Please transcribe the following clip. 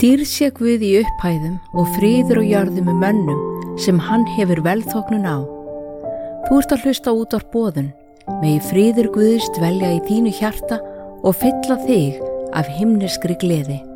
Dýrð sé Guð í upphæðum og friður á jörðum með mönnum sem hann hefur velþóknun á. Þú ert að hlusta á Útvarp Boðun, megi friður Guðs dvelja í þínu hjarta og fylla þig af himneskri gleði.